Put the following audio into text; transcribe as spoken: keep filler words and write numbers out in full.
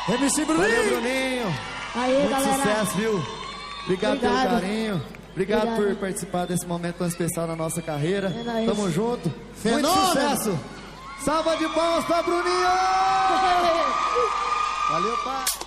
M C Bruninho. Valeu, Bruninho. Aí, Muito galera. sucesso, viu? Obrigado, Obrigado. pelo carinho. Obrigado, Obrigado. por participar desse momento tão especial na nossa carreira. É nóis. Tamo junto. Fenômeno. Muito sucesso. Salva de palmas pra Bruninho. Valeu, pai.